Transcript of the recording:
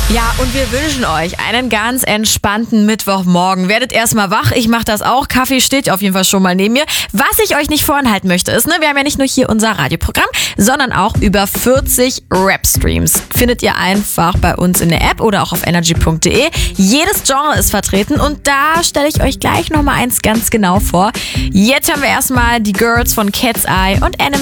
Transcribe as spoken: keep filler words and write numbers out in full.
Ja, und wir wünschen euch einen ganz entspannten Mittwochmorgen. Werdet erstmal wach, ich mache das auch. Kaffee steht auf jeden Fall schon mal neben mir. Was ich euch nicht vorenthalten möchte ist, ne, wir haben ja nicht nur hier unser Radioprogramm, sondern auch über vierzig Rap-Streams. Findet ihr einfach bei uns in der App oder auch auf energy punkt de. Jedes Genre ist vertreten und da stelle ich euch gleich nochmal eins ganz genau vor. Jetzt haben wir erstmal die Girls von Cat's Eye und Animal